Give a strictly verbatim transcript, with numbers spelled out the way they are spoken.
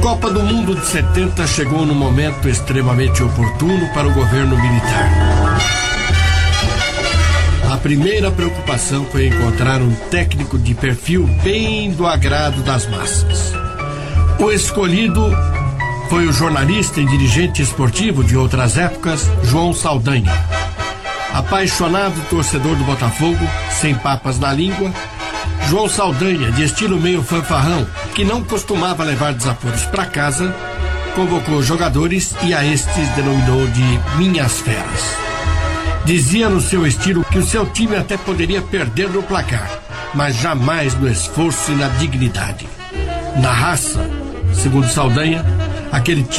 Copa do Mundo de setenta chegou num momento extremamente oportuno para o governo militar. A primeira preocupação foi encontrar um técnico de perfil bem do agrado das massas. O escolhido foi o jornalista e dirigente esportivo de outras épocas, João Saldanha. Apaixonado torcedor do Botafogo, sem papas na língua, João Saldanha, de estilo meio fanfarrão, que não costumava levar desaforos para casa, convocou jogadores e a estes denominou de Minhas Feras. Dizia no seu estilo que o seu time até poderia perder no placar, mas jamais no esforço e na dignidade. Na raça, segundo Saldanha, aquele time